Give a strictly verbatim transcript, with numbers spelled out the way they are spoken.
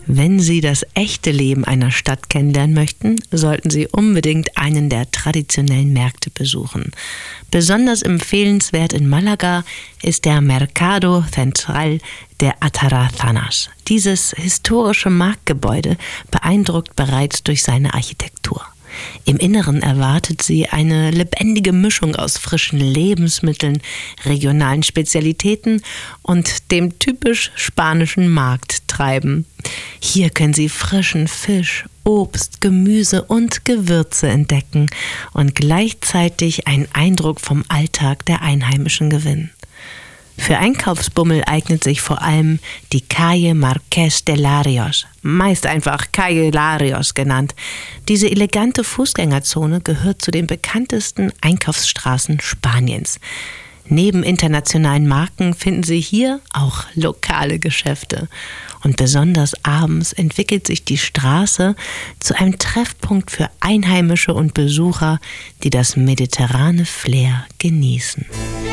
Wenn Sie das echte Leben einer Stadt kennenlernen möchten, sollten Sie unbedingt einen der traditionellen Märkte besuchen. Besonders empfehlenswert in Malaga ist der Mercado Central de Atarazanas. Dieses historische Marktgebäude beeindruckt bereits durch seine Architektur. Im Inneren erwartet Sie eine lebendige Mischung aus frischen Lebensmitteln, regionalen Spezialitäten und dem typisch spanischen Markttreiben. Hier können Sie frischen Fisch, Obst, Gemüse und Gewürze entdecken und gleichzeitig einen Eindruck vom Alltag der Einheimischen gewinnen. Für Einkaufsbummel eignet sich vor allem die Calle Marqués de Larios, meist einfach Calle Larios genannt. Diese elegante Fußgängerzone gehört zu den bekanntesten Einkaufsstraßen Spaniens. Neben internationalen Marken finden Sie hier auch lokale Geschäfte. Und besonders abends entwickelt sich die Straße zu einem Treffpunkt für Einheimische und Besucher, die das mediterrane Flair genießen.